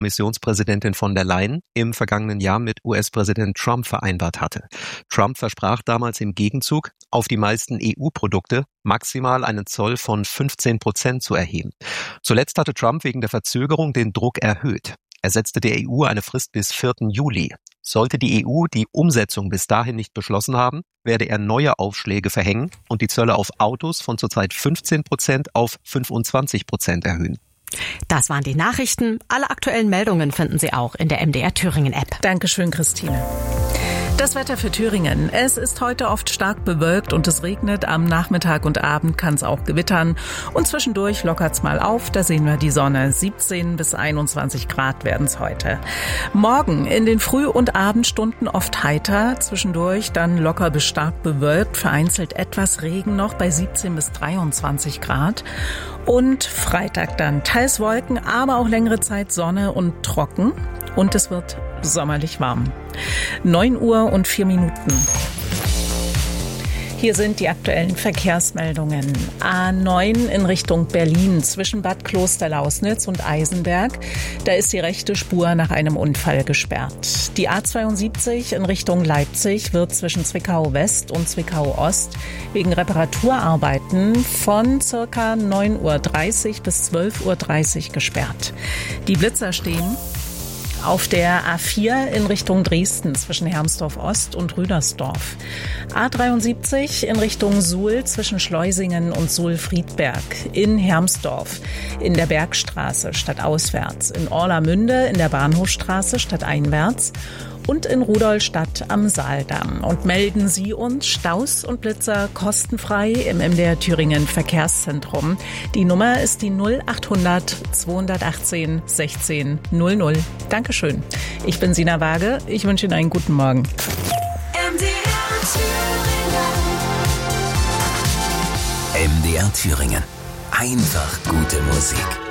Kommissionspräsidentin von der Leyen im vergangenen Jahr mit US-Präsident Trump vereinbart hatte. Trump versprach damals im Gegenzug, auf die meisten EU-Produkte maximal einen Zoll von 15% zu erheben. Zuletzt hatte Trump wegen der Verzögerung den Druck erhöht. Er setzte der EU eine Frist bis 4. Juli. Sollte die EU die Umsetzung bis dahin nicht beschlossen haben, werde er neue Aufschläge verhängen und die Zölle auf Autos von zurzeit 15% auf 25% erhöhen. Das waren die Nachrichten. Alle aktuellen Meldungen finden Sie auch in der MDR Thüringen App. Dankeschön, Christine. Das Wetter für Thüringen. Es ist heute oft stark bewölkt und es regnet. Am Nachmittag und Abend kann es auch gewittern. Und zwischendurch lockert's mal auf. Da sehen wir die Sonne. 17 bis 21 Grad werden es heute. Morgen in den Früh- und Abendstunden oft heiter. Zwischendurch dann locker bis stark bewölkt. Vereinzelt etwas Regen noch bei 17 bis 23 Grad. Und Freitag dann teils Wolken, aber auch längere Zeit Sonne und trocken. Und es wird sommerlich warm. 9:04 Hier sind die aktuellen Verkehrsmeldungen. A9 in Richtung Berlin zwischen Bad Klosterlausnitz und Eisenberg. Da ist die rechte Spur nach einem Unfall gesperrt. Die A72 in Richtung Leipzig wird zwischen Zwickau West und Zwickau Ost wegen Reparaturarbeiten von ca. 9:30 bis 12:30 gesperrt. Die Blitzer stehen auf der A4 in Richtung Dresden zwischen Hermsdorf Ost und Rüdersdorf. A73 in Richtung Suhl zwischen Schleusingen und Suhl-Friedberg. In Hermsdorf in der Bergstraße stadtauswärts. In Orlamünde in der Bahnhofstraße stadteinwärts. Und in Rudolstadt am Saaldamm. Und melden Sie uns Staus und Blitzer kostenfrei im MDR Thüringen Verkehrszentrum. Die Nummer ist die 0800 218 16 00. Dankeschön. Ich bin Sina Waage. Ich wünsche Ihnen einen guten Morgen. MDR Thüringen. Einfach gute Musik.